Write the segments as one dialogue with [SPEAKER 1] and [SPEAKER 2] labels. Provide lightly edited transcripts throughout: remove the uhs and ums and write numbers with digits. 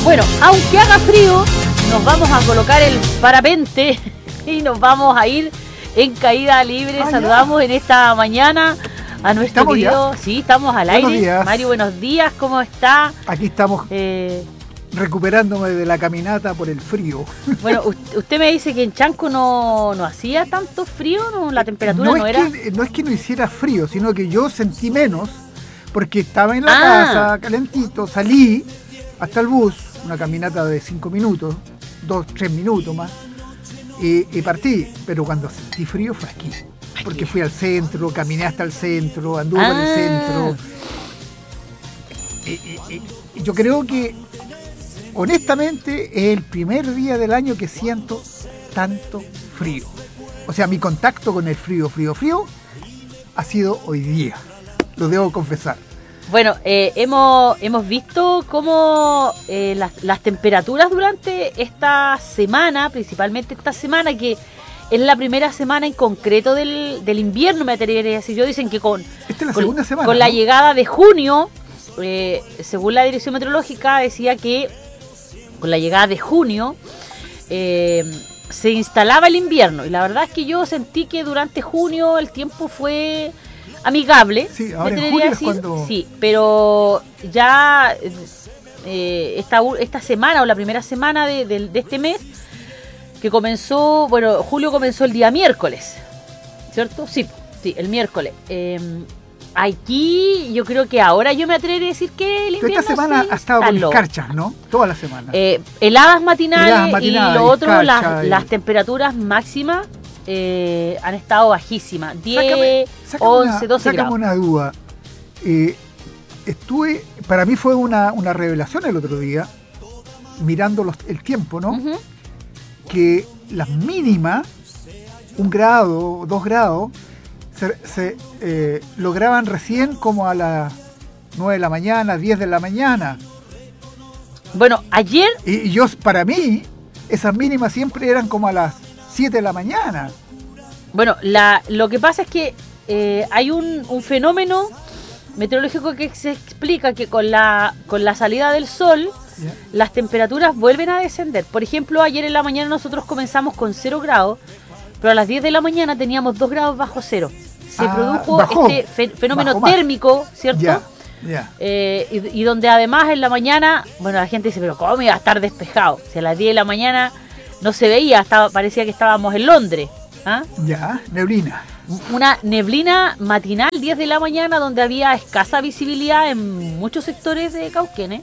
[SPEAKER 1] Bueno, aunque haga frío, nos vamos a colocar el parapente y nos vamos a ir en caída libre. Saludamos en esta mañana a nuestro querido... Sí, estamos al aire.
[SPEAKER 2] Días.
[SPEAKER 1] Mario, buenos días, ¿cómo está?
[SPEAKER 2] Aquí estamos recuperándome de la caminata por el frío.
[SPEAKER 1] Bueno, usted me dice que en Chanco no hacía tanto frío, ¿no? La temperatura no era...
[SPEAKER 2] No es que no hiciera frío, sino que yo sentí menos porque estaba en la casa, calentito, salí hasta el bus, una caminata de 5 minutos, 3 minutos más, y partí. Pero cuando sentí frío fue aquí, porque fui al centro, caminé hasta el centro, anduve por el centro. Y yo creo que, honestamente, es el primer día del año que siento tanto frío. O sea, mi contacto con el frío ha sido hoy día, lo debo confesar.
[SPEAKER 1] Bueno, hemos visto cómo las temperaturas durante esta semana, principalmente esta semana, que es la primera semana en concreto del invierno, me atrevería a decir yo. Dicen que
[SPEAKER 2] Esta es la segunda semana,
[SPEAKER 1] con la llegada de junio, según la Dirección Meteorológica, decía que con la llegada de junio se instalaba el invierno. Y la verdad es que yo sentí que durante junio el tiempo fue amigable.
[SPEAKER 2] Sí, ahora en julio es cuando...
[SPEAKER 1] Sí, pero ya esta semana o la primera semana de este mes, que comenzó, bueno, julio comenzó el día miércoles, ¿cierto? Sí, el miércoles. Aquí yo creo que ahora yo me atrevería a decir que el invierno
[SPEAKER 2] esta semana ha estado con escarchas, ¿no? Toda la semana.
[SPEAKER 1] Heladas matinales y lo otro, las temperaturas máximas han estado bajísimas, 10, 11, 12 grados.
[SPEAKER 2] Sácame una duda. Para mí fue una revelación el otro día, mirando el tiempo, ¿no? Uh-huh. Que las mínimas, 1 grado, 2 grados, se lograban recién como a las 9 de la mañana, 10 de la mañana.
[SPEAKER 1] Bueno, ayer...
[SPEAKER 2] Y para mí, esas mínimas siempre eran como a las 7 de la mañana.
[SPEAKER 1] Bueno, lo que pasa es que hay un fenómeno meteorológico que se explica que con la salida del sol, las temperaturas vuelven a descender. Por ejemplo, ayer en la mañana nosotros comenzamos con 0 grados, pero a las 10 de la mañana teníamos 2 grados bajo cero. Se produjo este fenómeno térmico, ¿cierto? Y donde además en la mañana, bueno, la gente dice, pero ¿cómo iba a estar despejado? Si a las 10 de la mañana no se veía, parecía que estábamos en Londres.
[SPEAKER 2] Neblina.
[SPEAKER 1] Una neblina matinal, 10 de la mañana, donde había escasa visibilidad en muchos sectores de Cauquenes.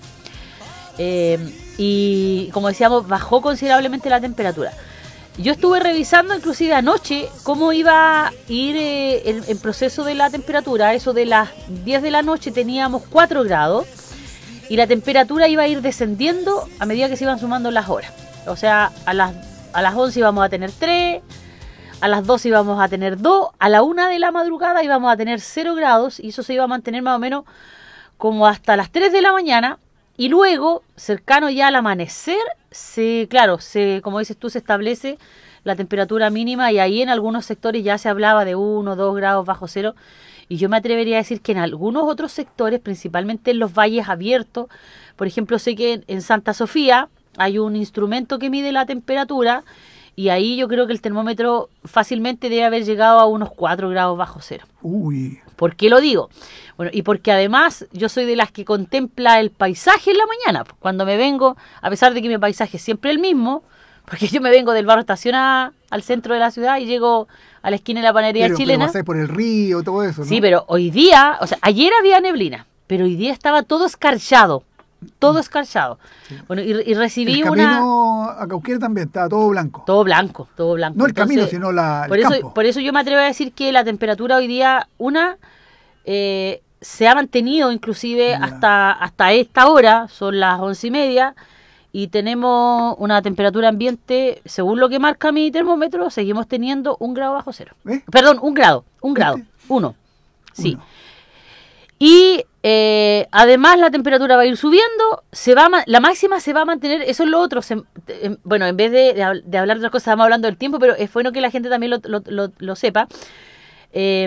[SPEAKER 1] Y como decíamos, bajó considerablemente la temperatura. Yo estuve revisando inclusive anoche cómo iba a ir el proceso de la temperatura. Eso de las 10 de la noche teníamos 4 grados y la temperatura iba a ir descendiendo a medida que se iban sumando las horas. O sea, a las 11 íbamos a tener 3, a las 12 íbamos a tener 2, a la 1 de la madrugada íbamos a tener 0 grados y eso se iba a mantener más o menos como hasta las 3 de la mañana. Y luego, cercano ya al amanecer, como dices tú, se establece la temperatura mínima y ahí en algunos sectores ya se hablaba de 1 o 2 grados bajo cero. Y yo me atrevería a decir que en algunos otros sectores, principalmente en los valles abiertos, por ejemplo, sé que en Santa Sofía hay un instrumento que mide la temperatura y ahí yo creo que el termómetro fácilmente debe haber llegado a unos 4 grados bajo cero.
[SPEAKER 2] Uy.
[SPEAKER 1] ¿Por qué lo digo? Bueno, y porque además yo soy de las que contempla el paisaje en la mañana. Cuando me vengo, a pesar de que mi paisaje es siempre el mismo, porque yo me vengo del barrio Estación al centro de la ciudad y llego a la esquina de la panadería chilena.
[SPEAKER 2] Pero pasé por el río, todo eso, ¿no?
[SPEAKER 1] Sí, pero hoy día, o sea, ayer había neblina, pero hoy día estaba todo escarchado. Todo escarchado. Sí. Bueno, y recibí
[SPEAKER 2] el camino a Cauquenes también estaba todo blanco.
[SPEAKER 1] Todo blanco.
[SPEAKER 2] No el
[SPEAKER 1] Entonces,
[SPEAKER 2] camino, sino el campo.
[SPEAKER 1] Por eso yo me atrevo a decir que la temperatura hoy día, se ha mantenido inclusive hasta esta hora, son las 11:30, y tenemos una temperatura ambiente, según lo que marca mi termómetro, seguimos teniendo 1 grado bajo cero. Perdón, 1 grado. Sí. Y además la temperatura va a ir subiendo, la máxima se va a mantener, eso es lo otro. Bueno, en vez de hablar de otras cosas, estamos hablando del tiempo, pero es bueno que la gente también lo sepa.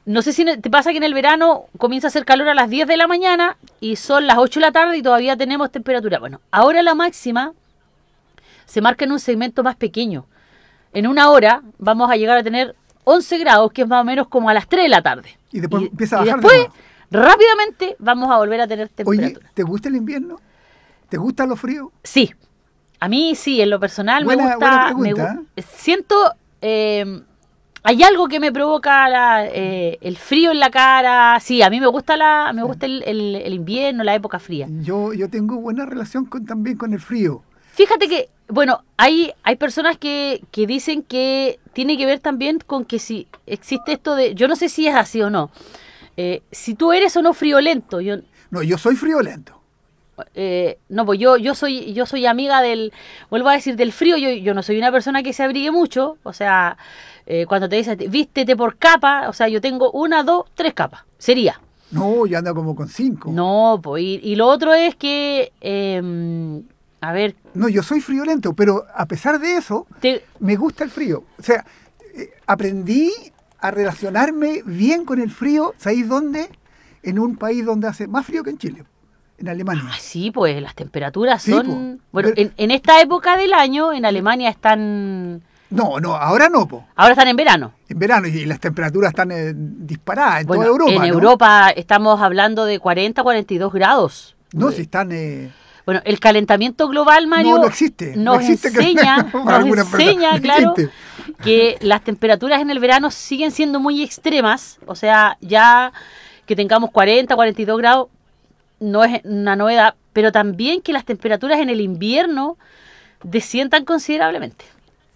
[SPEAKER 1] no sé si te pasa que en el verano comienza a hacer calor a las 10 de la mañana y son las 8 de la tarde y todavía tenemos temperatura. Bueno, ahora la máxima se marca en un segmento más pequeño. En una hora vamos a llegar a tener 11 grados, que es más o menos como a las 3 de la tarde.
[SPEAKER 2] Y después empieza a bajar.
[SPEAKER 1] Y después, rápidamente, vamos a volver a tener temperatura.
[SPEAKER 2] Oye, ¿te gusta el invierno? ¿Te gusta lo frío?
[SPEAKER 1] Sí, a mí sí, en lo personal
[SPEAKER 2] buena pregunta.
[SPEAKER 1] Siento, hay algo que me provoca el frío en la cara. Sí, a mí me gusta el invierno, la época fría.
[SPEAKER 2] Yo tengo buena relación también con el frío.
[SPEAKER 1] Fíjate que, bueno, hay personas que dicen que tiene que ver también con que si existe esto de, yo no sé si es así o no, si tú eres o no friolento.
[SPEAKER 2] No, yo soy friolento.
[SPEAKER 1] No, pues yo soy amiga vuelvo a decir, del frío. Yo no soy una persona que se abrigue mucho, o sea, cuando te dicen, vístete por capa, o sea, yo tengo 1, 2, 3 capas, sería.
[SPEAKER 2] No, yo ando como con 5.
[SPEAKER 1] No, pues, y lo otro es que, a ver...
[SPEAKER 2] No, yo soy friolento, pero a pesar de eso, me gusta el frío. O sea, aprendí a relacionarme bien con el frío, ¿sabéis dónde? En un país donde hace más frío que en Chile. En Alemania.
[SPEAKER 1] Ah, sí, pues las temperaturas
[SPEAKER 2] sí,
[SPEAKER 1] son...
[SPEAKER 2] Bueno,
[SPEAKER 1] en esta época del año en Alemania están...
[SPEAKER 2] No, ahora no, po.
[SPEAKER 1] Ahora están en verano.
[SPEAKER 2] En verano, y las temperaturas están disparadas en toda Europa.
[SPEAKER 1] En Europa estamos hablando de 40, 42 grados.
[SPEAKER 2] No, si están...
[SPEAKER 1] Bueno, el calentamiento global, Mario,
[SPEAKER 2] no existe.
[SPEAKER 1] Nos enseña, claro, que las temperaturas en el verano siguen siendo muy extremas. O sea, ya que tengamos 40, 42 grados, no es una novedad, pero también que las temperaturas en el invierno desciendan considerablemente.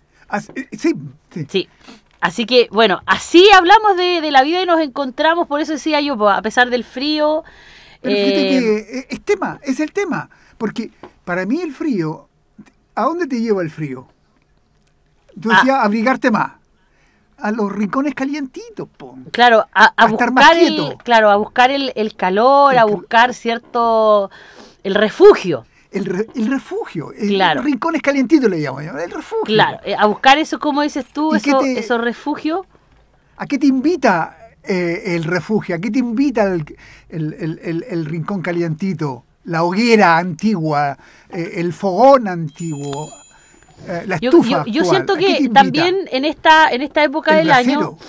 [SPEAKER 1] Sí. Así que, bueno, así hablamos de la vida y nos encontramos, por eso decía yo, a pesar del frío.
[SPEAKER 2] Pero fíjate que es el tema, porque para mí el frío, ¿a dónde te lleva el frío? Tú decías abrigarte más. A los rincones calientitos, po.
[SPEAKER 1] Claro, a buscar
[SPEAKER 2] más quieto.
[SPEAKER 1] A buscar el calor, a buscar el refugio.
[SPEAKER 2] El refugio,
[SPEAKER 1] claro.
[SPEAKER 2] Rincones calientitos le llamo yo, el refugio.
[SPEAKER 1] Claro, a buscar eso, como dices tú, esos refugios.
[SPEAKER 2] ¿A qué te invita el refugio? ¿A qué te invita el rincón calientito? La hoguera antigua, el fogón antiguo. La estufa
[SPEAKER 1] yo siento que también en esta época del año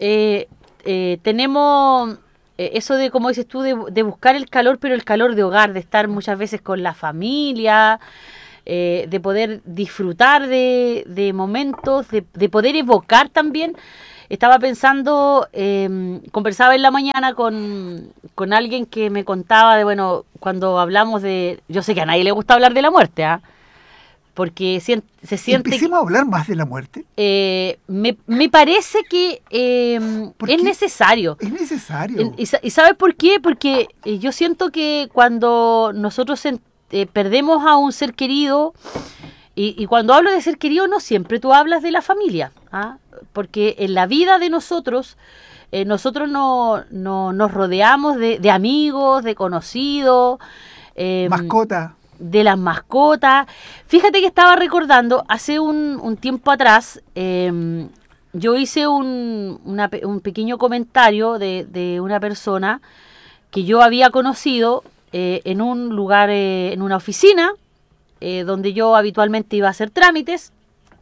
[SPEAKER 1] tenemos eso de, como dices tú, de buscar el calor, pero el calor de hogar, de estar muchas veces con la familia, de poder disfrutar de momentos, de poder evocar también. Estaba pensando, conversaba en la mañana con alguien que me contaba de, bueno, cuando hablamos yo sé que a nadie le gusta hablar de la muerte, porque se siente...
[SPEAKER 2] ¿Empecemos a hablar más de la muerte?
[SPEAKER 1] Me parece que es necesario.
[SPEAKER 2] Es necesario.
[SPEAKER 1] ¿Y sabes por qué? Porque yo siento que cuando nosotros perdemos a un ser querido, y cuando hablo de ser querido no siempre tú hablas de la familia, porque en la vida de nosotros nos rodeamos de amigos, de conocidos.
[SPEAKER 2] Mascota.
[SPEAKER 1] De las mascotas. Fíjate que estaba recordando, hace un tiempo atrás, yo hice un pequeño comentario de una persona que yo había conocido en un lugar, en una oficina, donde yo habitualmente iba a hacer trámites,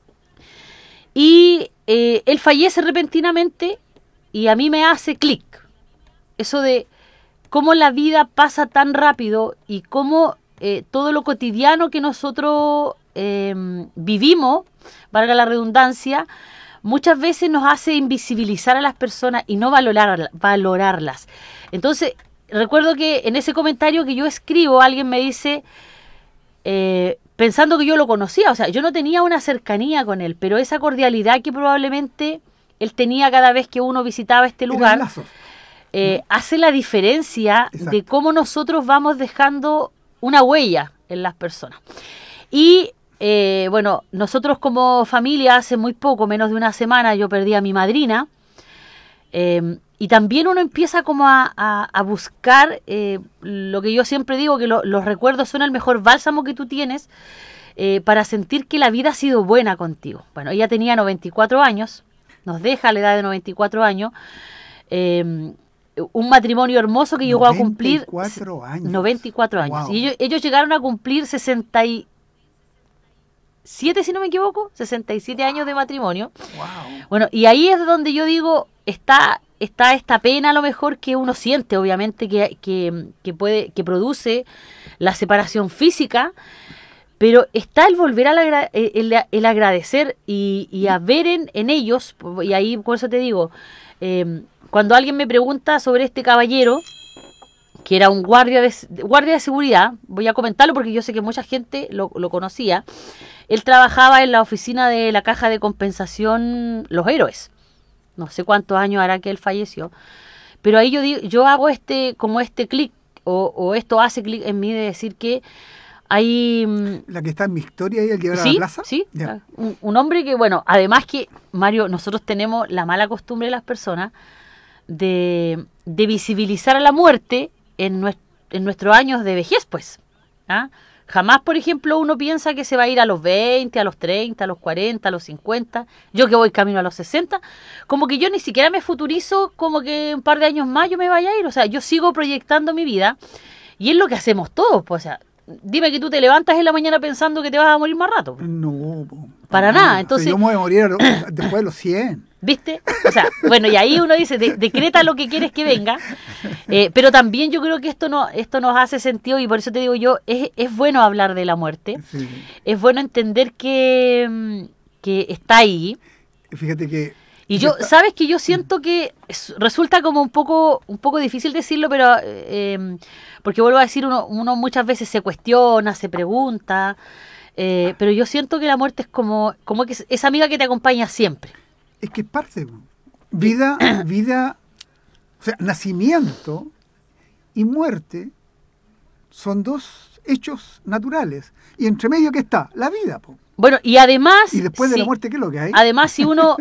[SPEAKER 1] y él fallece repentinamente y a mí me hace clic. Eso de cómo la vida pasa tan rápido y cómo todo lo cotidiano que nosotros vivimos, valga la redundancia, muchas veces nos hace invisibilizar a las personas y no valorarlas. Entonces, recuerdo que en ese comentario que yo escribo, alguien me dice, pensando que yo lo conocía, o sea, yo no tenía una cercanía con él, pero esa cordialidad que probablemente él tenía cada vez que uno visitaba este lugar, hace la diferencia. Exacto. De cómo nosotros vamos dejando una huella en las personas. Y bueno, nosotros como familia hace muy poco, menos de una semana, yo perdí a mi madrina, y también uno empieza como a buscar lo que yo siempre digo, que los recuerdos son el mejor bálsamo que tú tienes para sentir que la vida ha sido buena contigo. Bueno, ella tenía 94 años, nos deja a la edad de 94 años, un matrimonio hermoso que llegó a cumplir
[SPEAKER 2] 94 años.
[SPEAKER 1] 94 años.
[SPEAKER 2] Wow.
[SPEAKER 1] Y ellos llegaron a cumplir 67, si no me equivoco, 67 años de matrimonio.
[SPEAKER 2] Wow.
[SPEAKER 1] Bueno, y ahí es donde yo digo, está esta pena a lo mejor que uno siente, obviamente, que produce la separación física, pero está el volver a el agradecer y a ver en ellos, y ahí por eso te digo, cuando alguien me pregunta sobre este caballero, que era un guardia de seguridad, voy a comentarlo porque yo sé que mucha gente lo conocía. Él trabajaba en la oficina de la Caja de Compensación Los Héroes. No sé cuántos años hará que él falleció. Pero ahí yo hago como este clic, o esto hace clic en mí de decir que hay...
[SPEAKER 2] ¿La que está en mi historia ahí, el llevar a
[SPEAKER 1] Sí,
[SPEAKER 2] la plaza?
[SPEAKER 1] sí.
[SPEAKER 2] Ya.
[SPEAKER 1] Un hombre que, bueno, además que, Mario, nosotros tenemos la mala costumbre de las personas de visibilizar a la muerte en nuestros años de vejez, pues. ¿Ah? Jamás, por ejemplo, uno piensa que se va a ir a los 20, a los 30, a los 40, a los 50. Yo que voy camino a los 60, como que yo ni siquiera me futurizo como que un par de años más yo me vaya a ir. O sea, yo sigo proyectando mi vida y es lo que hacemos todos. Pues, o sea, dime que tú te levantas en la mañana pensando que te vas a morir más rato.
[SPEAKER 2] No,
[SPEAKER 1] para nada. Entonces,
[SPEAKER 2] yo me voy a morir después de los 100.
[SPEAKER 1] ¿Viste? O sea, bueno, y ahí uno dice, decreta lo que quieres que venga, pero también yo creo que esto nos hace sentido y por eso te digo yo, es bueno hablar de la muerte,
[SPEAKER 2] Sí.
[SPEAKER 1] Es bueno entender que está ahí.
[SPEAKER 2] Fíjate que...
[SPEAKER 1] Y yo, sabes que yo siento que resulta como un poco difícil decirlo, pero porque vuelvo a decir, uno muchas veces se cuestiona, se pregunta, pero yo siento que la muerte es como que esa amiga que te acompaña siempre.
[SPEAKER 2] Es que es parte. Vida, o sea, nacimiento y muerte son dos hechos naturales. Y entre medio, ¿qué está? La vida, po.
[SPEAKER 1] Bueno, y además...
[SPEAKER 2] Y después de la muerte, ¿qué es lo que hay?
[SPEAKER 1] Además, si uno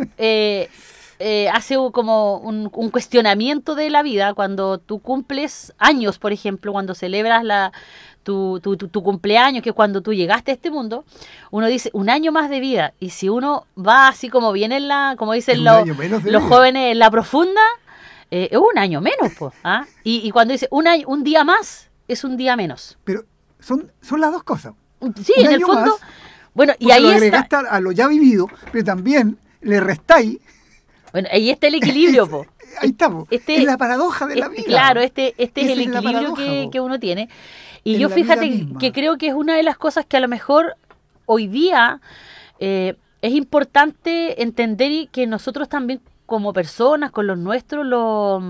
[SPEAKER 1] hace como un cuestionamiento de la vida, cuando tú cumples años, por ejemplo, cuando celebras tu cumpleaños, que es cuando tú llegaste a este mundo, uno dice un año más de vida. Y si uno va así como viene como dicen los jóvenes, en la profunda, es un año menos, pues. ¿Ah? Y cuando dice un día más, es un día menos.
[SPEAKER 2] Pero son las dos cosas.
[SPEAKER 1] Sí, en el fondo...
[SPEAKER 2] Más,
[SPEAKER 1] bueno, y ahí
[SPEAKER 2] lo agregaste a lo ya vivido, pero también le restáis.
[SPEAKER 1] Bueno, ahí está el equilibrio, po.
[SPEAKER 2] Ahí está, po. Es la paradoja de la vida.
[SPEAKER 1] Claro, este es el equilibrio que uno tiene. Y yo fíjate que creo que es una de las cosas que a lo mejor hoy día es importante entender y que nosotros también como personas, con los nuestros, lo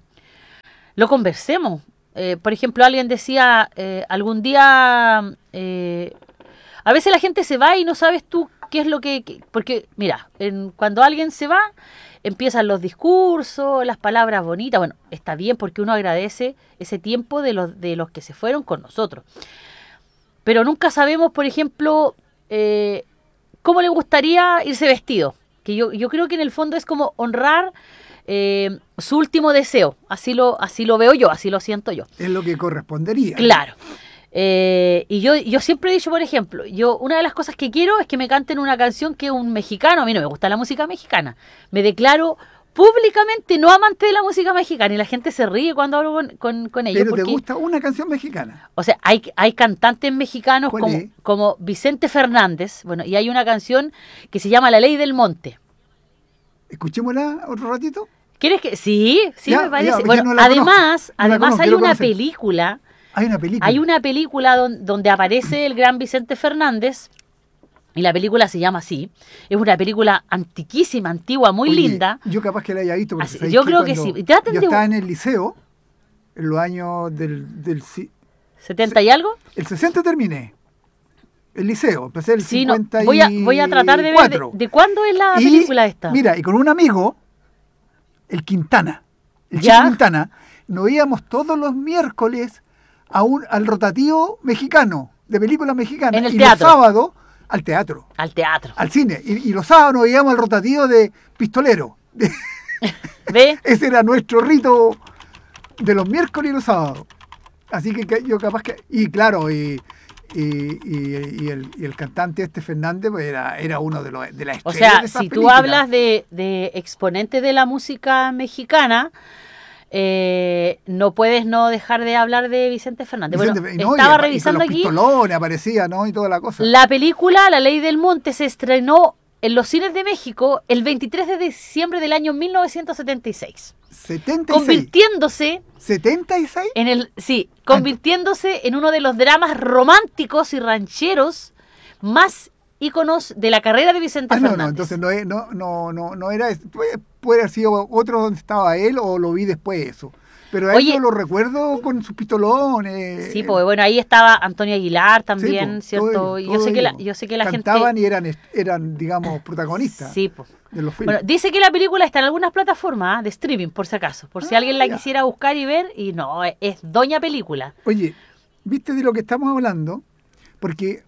[SPEAKER 1] conversemos. Por ejemplo, alguien decía algún día... a veces la gente se va y no sabes tú qué es lo porque, mira, cuando alguien se va, empiezan los discursos, las palabras bonitas. Bueno, está bien porque uno agradece ese tiempo de los que se fueron con nosotros. Pero nunca sabemos, por ejemplo, cómo le gustaría irse vestido. Que yo creo que en el fondo es como honrar su último deseo. Así lo veo yo, así lo siento yo.
[SPEAKER 2] Es lo que correspondería.
[SPEAKER 1] Claro. Y yo siempre he dicho, por ejemplo, una de las cosas que quiero es que me canten una canción que un mexicano, a mí no me gusta la música mexicana, me declaro públicamente no amante de la música mexicana y la gente se ríe cuando hablo con ellos.
[SPEAKER 2] Pero te gusta una canción mexicana.
[SPEAKER 1] O sea, hay cantantes mexicanos
[SPEAKER 2] ¿Cuál
[SPEAKER 1] como Vicente Fernández, bueno, y hay una canción que se llama La Ley del Monte.
[SPEAKER 2] Escuchémosla otro ratito.
[SPEAKER 1] ¿Quieres que? Sí,
[SPEAKER 2] ya,
[SPEAKER 1] me parece.
[SPEAKER 2] Ya,
[SPEAKER 1] bueno, además hay una película. Hay una película donde aparece el gran Vicente Fernández y la película se llama así. Es una película antiquísima, antigua, muy linda.
[SPEAKER 2] Yo capaz que la haya visto. Porque
[SPEAKER 1] yo creo que sí.
[SPEAKER 2] Yo estaba en el liceo en los años del
[SPEAKER 1] ¿70 y algo?
[SPEAKER 2] El 60 terminé. El liceo, empecé el 50
[SPEAKER 1] no, voy a tratar de ver de cuándo es la película esta.
[SPEAKER 2] Mira, y con un amigo, el Quintana,
[SPEAKER 1] Chico
[SPEAKER 2] Quintana, nos íbamos todos los miércoles al rotativo mexicano, de películas mexicanas.
[SPEAKER 1] En el
[SPEAKER 2] teatro. Los sábados al teatro.
[SPEAKER 1] Al teatro.
[SPEAKER 2] Al cine. Y los sábados nos íbamos al rotativo de pistolero.
[SPEAKER 1] ¿Ve?
[SPEAKER 2] Ese era nuestro rito de los miércoles y los sábados. Así que yo capaz que... Y claro, y y el cantante Fernández pues, era uno de las estrellas.
[SPEAKER 1] O sea,
[SPEAKER 2] de esas
[SPEAKER 1] si tú
[SPEAKER 2] películas.
[SPEAKER 1] hablas de exponentes de la música mexicana, no puedes no dejar de hablar de Vicente Fernández. Estaba revisando
[SPEAKER 2] y con los
[SPEAKER 1] aquí.
[SPEAKER 2] pistolones aparecía, ¿no? Y toda la cosa.
[SPEAKER 1] La película La Ley del Monte se estrenó en los cines de México el 23 de diciembre del año 1976.
[SPEAKER 2] 76.
[SPEAKER 1] Convirtiéndose
[SPEAKER 2] ¿76?
[SPEAKER 1] convirtiéndose en uno de los dramas románticos y rancheros más íconos de la carrera de Vicente Fernández.
[SPEAKER 2] No, entonces no era, puede haber sido otro donde estaba él o lo vi después eso. Pero a él yo lo recuerdo con sus pistolones.
[SPEAKER 1] Sí, pues bueno, ahí estaba Antonio Aguilar también,
[SPEAKER 2] sí,
[SPEAKER 1] ¿cierto?
[SPEAKER 2] Yo sé que
[SPEAKER 1] la
[SPEAKER 2] cantaban
[SPEAKER 1] gente...
[SPEAKER 2] y eran, digamos, protagonistas.
[SPEAKER 1] Sí, pues.
[SPEAKER 2] De los filmes.
[SPEAKER 1] Bueno, dice que la película está en algunas plataformas de streaming, por si acaso. Por si alguien la quisiera buscar y ver. Y no, es doña película.
[SPEAKER 2] Oye, ¿viste de lo que estamos hablando? Porque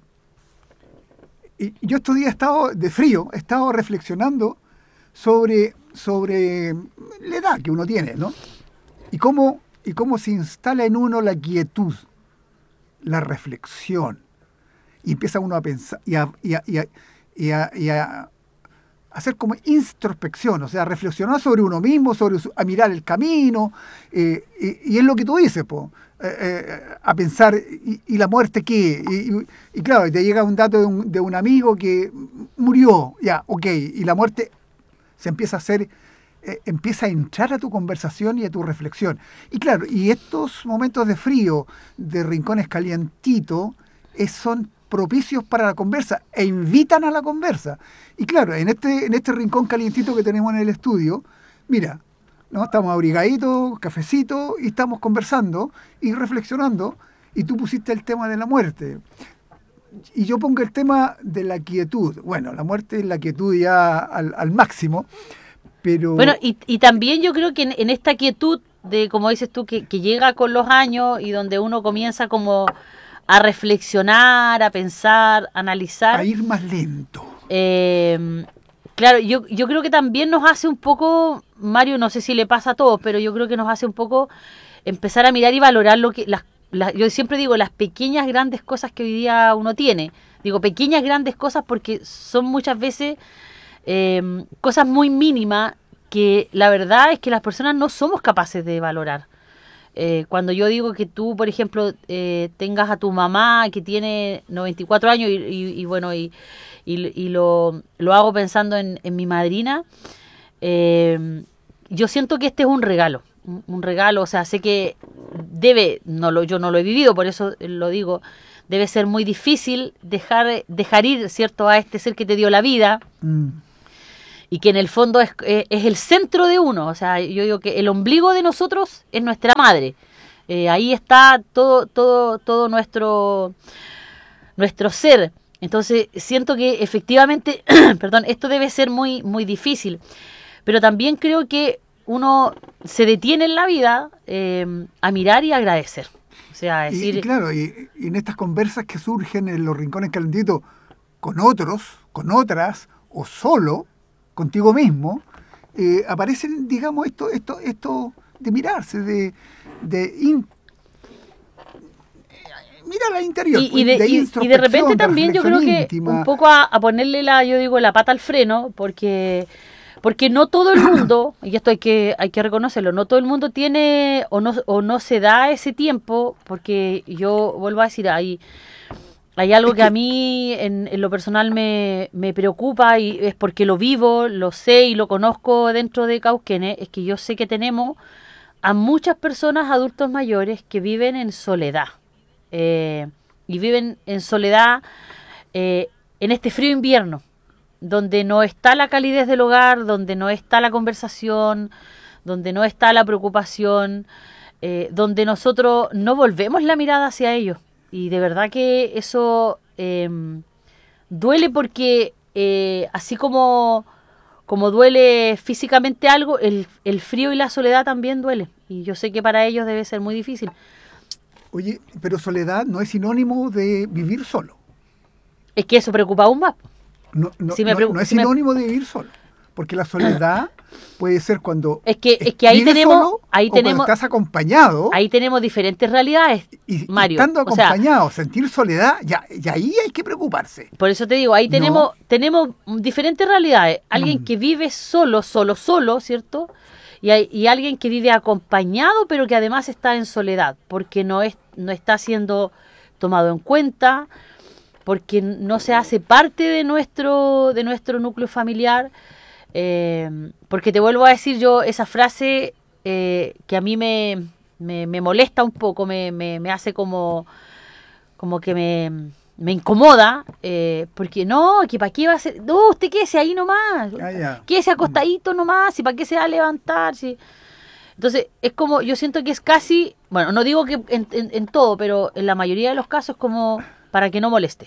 [SPEAKER 2] yo estos días he estado de frío, he estado reflexionando sobre la edad que uno tiene, ¿no? Y cómo se instala en uno la quietud, la reflexión. Y empieza uno a pensar y a hacer como introspección, o sea, reflexionar sobre uno mismo, a mirar el camino, y es lo que tú dices, a pensar, ¿y la muerte qué? Y claro, te llega un dato de un amigo que murió, ya, ok, y la muerte se empieza a hacer, empieza a entrar a tu conversación y a tu reflexión. Y claro, y estos momentos de frío, de rincones calientitos, son propicios para la conversa e invitan a la conversa. Y claro, en este rincón calientito que tenemos en el estudio, mira, ¿no? Estamos abrigaditos, cafecito, y estamos conversando y reflexionando, y tú pusiste el tema de la muerte. Y yo pongo el tema de la quietud. Bueno, la muerte es la quietud ya al máximo, pero...
[SPEAKER 1] Bueno, y también yo creo que en esta quietud, de como dices tú, que llega con los años y donde uno comienza como a reflexionar, a pensar, a analizar.
[SPEAKER 2] A ir más lento.
[SPEAKER 1] Claro, yo creo que también nos hace un poco, Mario, no sé si le pasa a todos, pero yo creo que nos hace un poco empezar a mirar y valorar lo que yo siempre digo, las pequeñas grandes cosas que hoy día uno tiene. Digo pequeñas grandes cosas porque son muchas veces cosas muy mínimas que la verdad es que las personas no somos capaces de valorar. Cuando yo digo que tú, por ejemplo, tengas a tu mamá que tiene 94 años y bueno, y lo hago pensando en mi madrina, yo siento que este es un regalo, o sea, sé que yo no lo he vivido, por eso lo digo, debe ser muy difícil dejar ir, ¿cierto?, a este ser que te dio la vida. Y que en el fondo es el centro de uno. O sea, yo digo que el ombligo de nosotros es nuestra madre. Ahí está todo nuestro ser. Entonces, siento que efectivamente, perdón, esto debe ser muy, muy difícil. Pero también creo que uno se detiene en la vida a mirar y agradecer. O sea, decir...
[SPEAKER 2] Y claro, y en estas conversas que surgen en los rincones calentitos con otros, con otras, o solo... contigo mismo, aparecen, digamos, esto de mirarse, mirar al interior.
[SPEAKER 1] Y de repente también yo creo que íntima. Un poco a ponerle la pata al freno, porque no todo el mundo, y esto hay que reconocerlo, no todo el mundo tiene o no se da ese tiempo, porque yo vuelvo a decir, hay algo que a mí en lo personal me preocupa y es porque lo vivo, lo sé y lo conozco dentro de Cauquenes, es que yo sé que tenemos a muchas personas adultos mayores que viven en soledad. Y viven en soledad en este frío invierno, donde no está la calidez del hogar, donde no está la conversación, donde no está la preocupación, donde nosotros no volvemos la mirada hacia ellos. Y de verdad que eso duele porque así como duele físicamente algo, el frío y la soledad también duele. Y yo sé que para ellos debe ser muy difícil.
[SPEAKER 2] Oye, pero soledad no es sinónimo de vivir solo.
[SPEAKER 1] Es que eso preocupa aún más.
[SPEAKER 2] No es sinónimo de vivir solo. Porque la soledad puede ser cuando
[SPEAKER 1] es que ahí
[SPEAKER 2] vives
[SPEAKER 1] tenemos,
[SPEAKER 2] solo,
[SPEAKER 1] ahí
[SPEAKER 2] o cuando
[SPEAKER 1] tenemos,
[SPEAKER 2] estás acompañado.
[SPEAKER 1] ahí tenemos diferentes realidades,
[SPEAKER 2] Y
[SPEAKER 1] Mario.
[SPEAKER 2] estando
[SPEAKER 1] O sea,
[SPEAKER 2] acompañado, sentir soledad, ya ahí hay que preocuparse.
[SPEAKER 1] por eso te digo, ahí tenemos diferentes realidades. Alguien que vive solo, ¿cierto? Y alguien que vive acompañado, pero que además está en soledad, porque no está siendo tomado en cuenta, porque no se hace parte de nuestro núcleo familiar. Porque te vuelvo a decir yo esa frase que a mí me molesta un poco, me hace como que me incomoda, porque no, que para qué va a ser, no, usted quédese ahí nomás, quédese acostadito nomás, y para qué se va a levantar, si. Entonces es como, yo siento que es casi, bueno, no digo que en todo, pero en la mayoría de los casos como para que no moleste.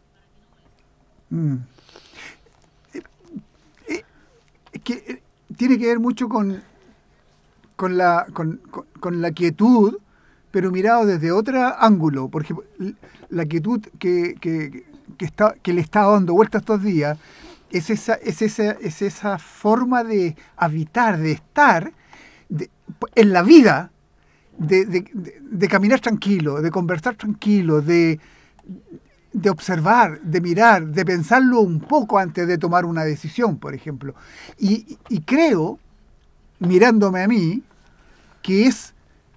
[SPEAKER 2] Que tiene que ver mucho con la quietud, pero mirado desde otro ángulo, porque la quietud que le está dando vuelta estos días es esa forma de habitar, de estar en la vida, de caminar tranquilo, de conversar tranquilo, de observar, de mirar, de pensarlo un poco antes de tomar una decisión, por ejemplo. Y creo, mirándome a mí, que es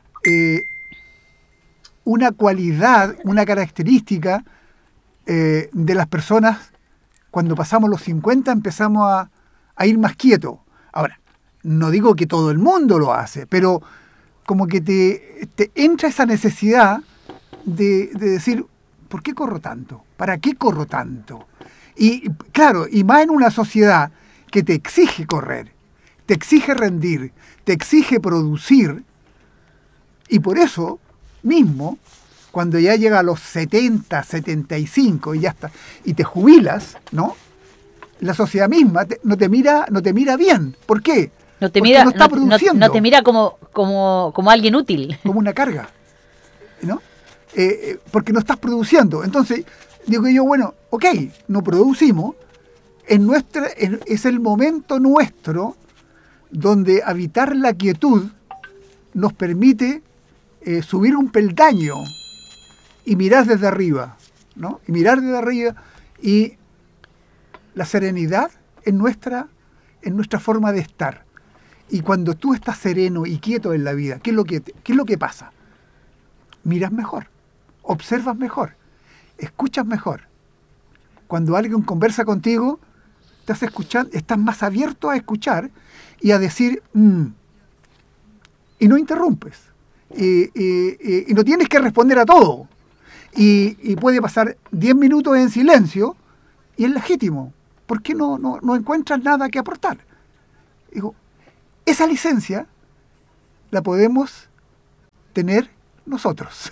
[SPEAKER 2] una cualidad, una característica de las personas. Cuando pasamos los 50 empezamos a ir más quietos. Ahora, no digo que todo el mundo lo hace, pero como que te entra esa necesidad de decir, ¿por qué corro tanto? ¿Para qué corro tanto? Y claro, y más en una sociedad que te exige correr, te exige rendir, te exige producir. Y por eso mismo, cuando ya llega a los 70, 75 y ya está, y te jubilas, ¿no? La sociedad misma no te mira bien. ¿Por qué?
[SPEAKER 1] Porque no está produciendo. No te mira como alguien útil.
[SPEAKER 2] Como una carga, ¿no? Porque no estás produciendo. Entonces, digo yo, bueno, ok, no producimos, es el momento nuestro donde habitar la quietud nos permite subir un peldaño y mirar desde arriba, ¿no? Y mirar desde arriba, y la serenidad en nuestra forma de estar. Y cuando tú estás sereno y quieto en la vida, ¿qué es lo que pasa? Miras mejor, observas mejor, escuchas mejor. Cuando alguien conversa contigo, estás escuchando, estás más abierto a escuchar y a decir, y no interrumpes. Y no tienes que responder a todo. Y puede pasar 10 minutos en silencio y es legítimo, porque no encuentras nada que aportar. Digo, esa licencia la podemos tener nosotros.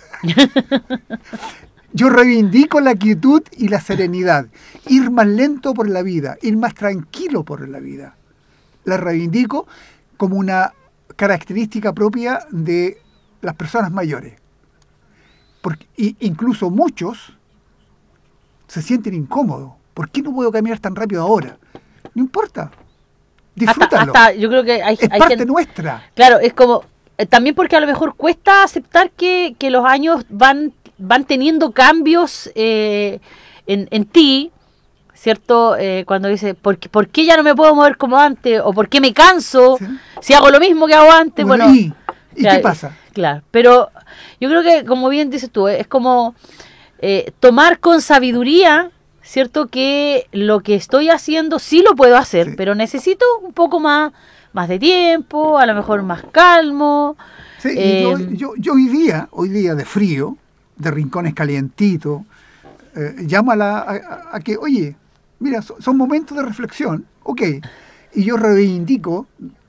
[SPEAKER 2] Yo reivindico la quietud y la serenidad, ir más lento por la vida, ir más tranquilo por la vida. La reivindico como una característica propia de las personas mayores. Porque incluso muchos se sienten incómodos. ¿Por qué no puedo caminar tan rápido ahora? No importa. Disfrútalo.
[SPEAKER 1] Hasta yo creo que
[SPEAKER 2] es parte nuestra.
[SPEAKER 1] Claro, es como también porque a lo mejor cuesta aceptar que los años van teniendo cambios en ti, ¿cierto? Cuando dices, ¿por qué ya no me puedo mover como antes? ¿O por qué me canso? ¿Sí? Si hago lo mismo que hago antes. Bueno,
[SPEAKER 2] ¿y qué pasa?
[SPEAKER 1] Claro, pero yo creo que, como bien dices tú, es como tomar con sabiduría, ¿cierto? Que lo que estoy haciendo sí lo puedo hacer, pero necesito un poco más de tiempo, a lo mejor más calmo.
[SPEAKER 2] Sí, yo hoy día de frío, de rincones calientitos, llamo a que, oye, mira, son momentos de reflexión, ok, y yo reivindico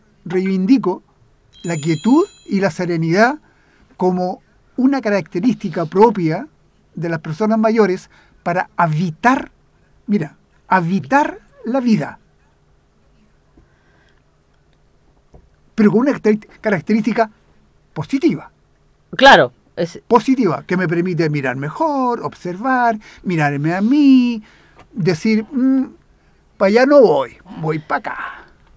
[SPEAKER 2] la quietud y la serenidad como una característica propia de las personas mayores para habitar la vida. Pero con una característica positiva.
[SPEAKER 1] Claro.
[SPEAKER 2] Positiva, que me permite mirar mejor, observar, mirarme a mí, decir, para allá no voy para acá.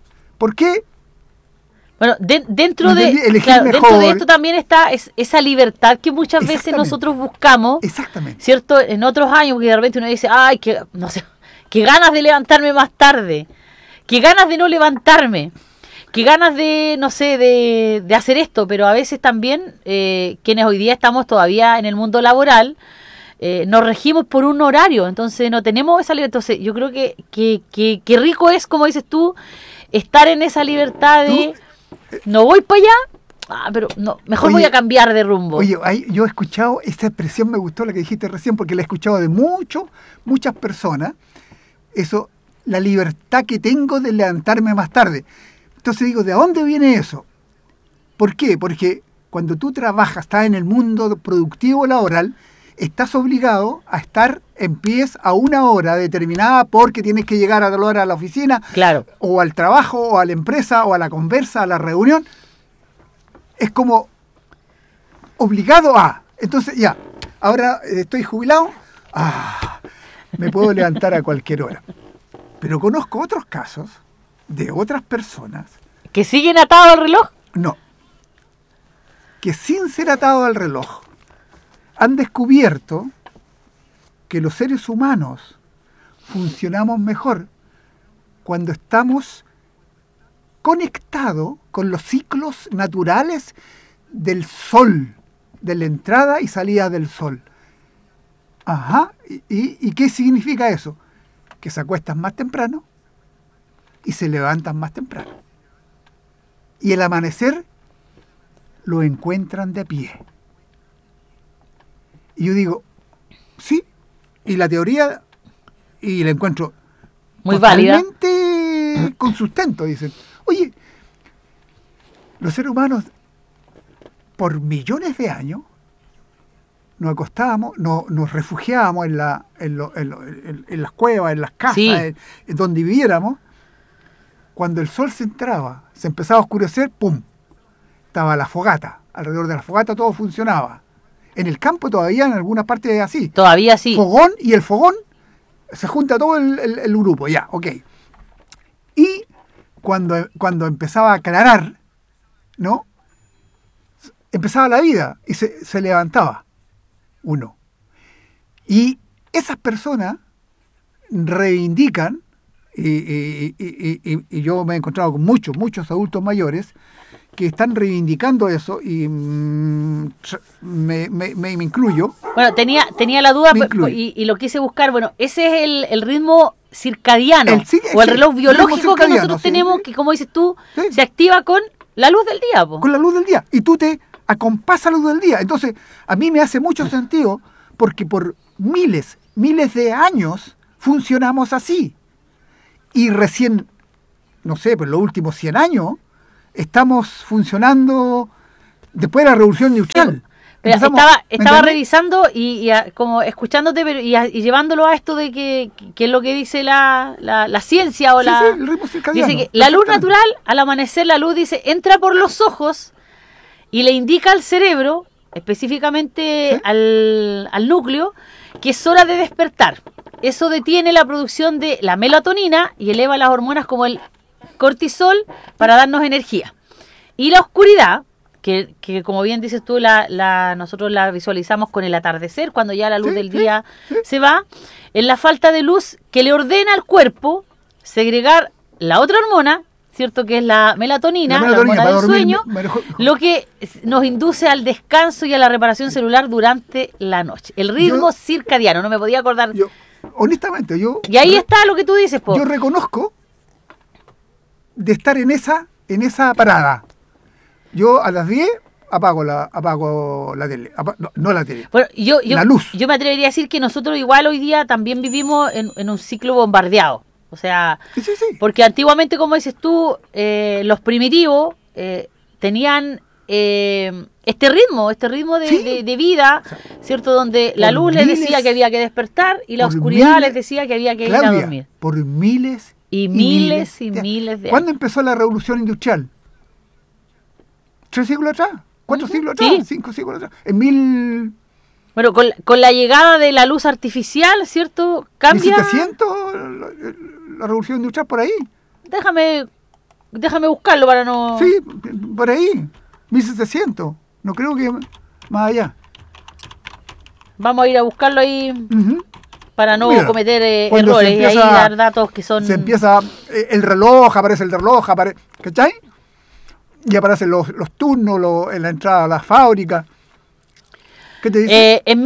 [SPEAKER 2] ¿Por qué?
[SPEAKER 1] Bueno, dentro
[SPEAKER 2] Elegir
[SPEAKER 1] dentro de
[SPEAKER 2] mejor.
[SPEAKER 1] esto también está esa libertad que muchas veces
[SPEAKER 2] Exactamente.
[SPEAKER 1] nosotros buscamos,
[SPEAKER 2] Exactamente.
[SPEAKER 1] ¿cierto? En otros años, porque de repente uno dice, ay, que no sé, qué ganas de levantarme más tarde, qué ganas de no levantarme, qué ganas de, no sé, de hacer esto, pero a veces también quienes hoy día estamos todavía en el mundo laboral, nos regimos por un horario, entonces no tenemos esa libertad. Entonces yo creo que rico es, como dices tú, estar en esa libertad de... No voy para allá, pero no, mejor voy a cambiar de rumbo.
[SPEAKER 2] Oye, yo he escuchado, esta expresión me gustó la que dijiste recién, porque la he escuchado de muchas personas, eso, la libertad que tengo de levantarme más tarde. Entonces digo, ¿de dónde viene eso? ¿Por qué? Porque cuando tú trabajas, estás en el mundo productivo laboral, estás obligado a estar en pies a una hora determinada porque tienes que llegar a tal hora a la oficina,
[SPEAKER 1] claro,
[SPEAKER 2] o al trabajo, o a la empresa, o a la conversa, a la reunión. Es como obligado a. Entonces ya, ahora estoy jubilado, me puedo levantar a cualquier hora. Pero conozco otros casos de otras personas.
[SPEAKER 1] ¿Que siguen atados al reloj?
[SPEAKER 2] No. Que sin ser atados al reloj han descubierto que los seres humanos funcionamos mejor cuando estamos conectados con los ciclos naturales del sol, de la entrada y salida del sol. Ajá. ¿Y qué significa eso? Que se acuestan más temprano y se levantan más temprano. Y el amanecer lo encuentran de pie. Y yo digo, sí, y la teoría, y la encuentro
[SPEAKER 1] muy válida,
[SPEAKER 2] totalmente con sustento. Dicen, oye, los seres humanos por millones de años nos acostábamos, nos refugiábamos en las cuevas, en las casas,
[SPEAKER 1] sí,
[SPEAKER 2] en donde viviéramos. Cuando el sol se entraba, se empezaba a oscurecer, ¡pum!, estaba la fogata. Alrededor de la fogata todo funcionaba. En el campo todavía en algunas partes es así.
[SPEAKER 1] Todavía sí.
[SPEAKER 2] Fogón, y el fogón se junta todo el grupo, ya, ok. Y cuando empezaba a aclarar, ¿no? Empezaba la vida y se levantaba uno. Y esas personas reivindican, y yo me he encontrado con muchos adultos mayores que están reivindicando eso, y me incluyo.
[SPEAKER 1] Bueno, tenía la duda y lo quise buscar. Bueno, ese es el ritmo circadiano, o el reloj biológico que nosotros tenemos, que como dices tú, se activa con la luz del día.
[SPEAKER 2] Con la luz del día. Y tú te acompasas la luz del día. Entonces, a mí me hace mucho sentido, porque por miles de años funcionamos así. Y recién, no sé, por los últimos 100 años, estamos funcionando después de la Revolución Industrial.
[SPEAKER 1] Estaba revisando y como escuchándote, pero y llevándolo a esto de que es lo que dice la ciencia, o
[SPEAKER 2] sí, el ritmo circadiano.
[SPEAKER 1] Dice que la luz natural, al amanecer, la luz, dice, entra por los ojos y le indica al cerebro, específicamente al núcleo, que es hora de despertar. Eso detiene la producción de la melatonina y eleva las hormonas como el cortisol para darnos energía. Y la oscuridad, que como bien dices tú, nosotros la visualizamos con el atardecer, cuando ya la luz del día se va, es la falta de luz que le ordena al cuerpo segregar la otra hormona, ¿cierto?, que es la melatonina, la hormona del sueño, lo que nos induce al descanso y a la reparación celular durante la noche. El ritmo circadiano, no me podía acordar.
[SPEAKER 2] Honestamente,
[SPEAKER 1] y ahí está lo que tú dices,
[SPEAKER 2] Yo reconozco de estar en esa parada. Yo a las 10 apago la tele. No la tele.
[SPEAKER 1] Bueno,
[SPEAKER 2] la luz.
[SPEAKER 1] Yo me atrevería a decir que nosotros igual hoy día también vivimos en un ciclo bombardeado. O sea,
[SPEAKER 2] sí.
[SPEAKER 1] Porque antiguamente, como dices tú, los primitivos tenían este ritmo de vida, ¿cierto? Donde la luz les decía que había que despertar y la oscuridad les decía que había que ir a dormir.
[SPEAKER 2] Por miles
[SPEAKER 1] y miles de años.
[SPEAKER 2] ¿Cuándo empezó la revolución industrial? ¿3 siglos atrás? ¿4 siglos atrás?
[SPEAKER 1] Sí.
[SPEAKER 2] 5 siglos atrás. En 1000...
[SPEAKER 1] Bueno, con la llegada de la luz artificial, ¿cierto? Cambia...
[SPEAKER 2] 1700, la revolución industrial por ahí.
[SPEAKER 1] Déjame déjame buscarlo para no...
[SPEAKER 2] Sí, por ahí, 1700. No creo que más allá.
[SPEAKER 1] Vamos a ir a buscarlo ahí
[SPEAKER 2] Ujú.
[SPEAKER 1] para no
[SPEAKER 2] Mira,
[SPEAKER 1] cometer
[SPEAKER 2] cuando
[SPEAKER 1] errores
[SPEAKER 2] se
[SPEAKER 1] y ahí
[SPEAKER 2] empieza-
[SPEAKER 1] dar datos que son...
[SPEAKER 2] Se empieza el reloj, aparece el reloj, ¿cachai? Y aparecen los turnos en la entrada a la fábrica. ¿Qué te dice?
[SPEAKER 1] En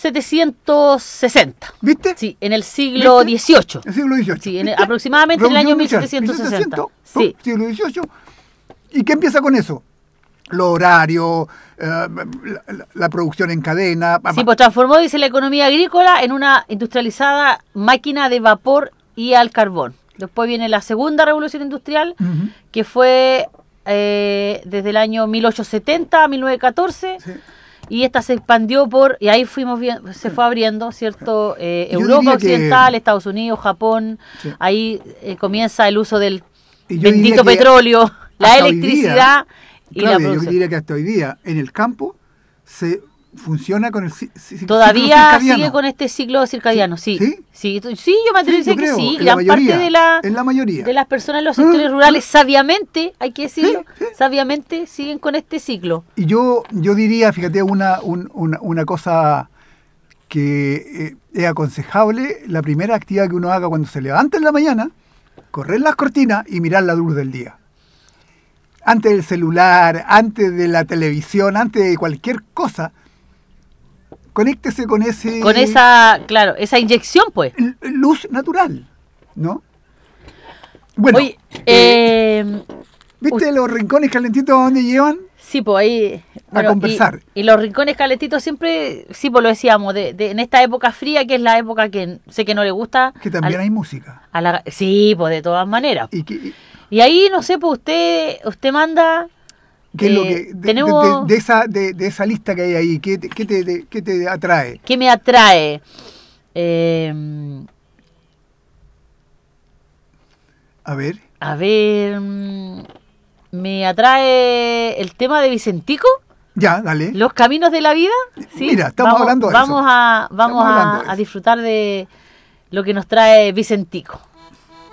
[SPEAKER 1] 1760.
[SPEAKER 2] ¿Viste?
[SPEAKER 1] Sí, en el siglo
[SPEAKER 2] ¿Viste?
[SPEAKER 1] XVIII.
[SPEAKER 2] El siglo XVIII.
[SPEAKER 1] Sí,
[SPEAKER 2] ¿Viste?
[SPEAKER 1] aproximadamente en el año
[SPEAKER 2] Revolución industrial,
[SPEAKER 1] 1760.
[SPEAKER 2] 1700,
[SPEAKER 1] Sí.
[SPEAKER 2] siglo XVIII. ¿Y qué empieza con eso? Los horarios, la producción en cadena.
[SPEAKER 1] Sí, pues transformó, dice, la economía agrícola en una industrializada máquina de vapor y al carbón. Después viene la segunda revolución industrial,
[SPEAKER 2] Ujú.
[SPEAKER 1] que fue desde el año 1870 a 1914.
[SPEAKER 2] Sí.
[SPEAKER 1] Y esta se expandió y ahí fuimos bien, se fue abriendo, ¿cierto?
[SPEAKER 2] Yo
[SPEAKER 1] Europa
[SPEAKER 2] diría
[SPEAKER 1] Occidental,
[SPEAKER 2] que-
[SPEAKER 1] Estados Unidos, Japón,
[SPEAKER 2] Sí.
[SPEAKER 1] ahí comienza el uso del
[SPEAKER 2] Y yo diría
[SPEAKER 1] bendito
[SPEAKER 2] que
[SPEAKER 1] petróleo, la
[SPEAKER 2] hasta hoy
[SPEAKER 1] electricidad y la
[SPEAKER 2] Claro, yo
[SPEAKER 1] producción.
[SPEAKER 2] diría que hasta hoy día en el campo se funciona con el ciclo
[SPEAKER 1] Todavía
[SPEAKER 2] circadiano.
[SPEAKER 1] sigue con este ciclo circadiano, sí.
[SPEAKER 2] ¿Sí?
[SPEAKER 1] Sí, sí, yo me atrevo a
[SPEAKER 2] Sí, yo
[SPEAKER 1] decir que
[SPEAKER 2] creo,
[SPEAKER 1] sí.
[SPEAKER 2] en la
[SPEAKER 1] Gran parte
[SPEAKER 2] mayoría, en la mayoría.
[SPEAKER 1] de las personas en los sectores rurales, sabiamente, hay que decirlo,
[SPEAKER 2] Sí, sí.
[SPEAKER 1] sabiamente siguen con este ciclo.
[SPEAKER 2] Y yo diría, fíjate, una cosa que es aconsejable, la primera actividad que uno haga cuando se levanta en la mañana, correr las cortinas y mirar la luz del día. Antes del celular, antes de la televisión, antes de cualquier cosa, conéctese con ese...
[SPEAKER 1] Con esa, claro, esa inyección, pues.
[SPEAKER 2] luz natural, ¿no? Bueno,
[SPEAKER 1] Oye,
[SPEAKER 2] ¿viste los rincones calentitos a dónde llevan?
[SPEAKER 1] sí, pues ahí...
[SPEAKER 2] A conversar.
[SPEAKER 1] Y los rincones calentitos siempre, sí, pues lo decíamos, en esta época fría, que es la época que sé que no le gusta.
[SPEAKER 2] Que también hay música.
[SPEAKER 1] Sí, pues de todas maneras.
[SPEAKER 2] Y
[SPEAKER 1] Y ahí, no sé, pues usted manda...
[SPEAKER 2] ¿qué es lo que
[SPEAKER 1] tenemos...
[SPEAKER 2] de esa lista que hay ahí? ¿Qué te atrae?
[SPEAKER 1] ¿Qué me atrae?
[SPEAKER 2] A ver.
[SPEAKER 1] A ver, me atrae el tema de Vicentico,
[SPEAKER 2] Ya, dale.
[SPEAKER 1] los caminos de la vida. ¿Sí?
[SPEAKER 2] Mira, estamos hablando de eso.
[SPEAKER 1] Vamos
[SPEAKER 2] Estamos hablando de
[SPEAKER 1] a
[SPEAKER 2] eso.
[SPEAKER 1] disfrutar de lo que nos trae Vicentico.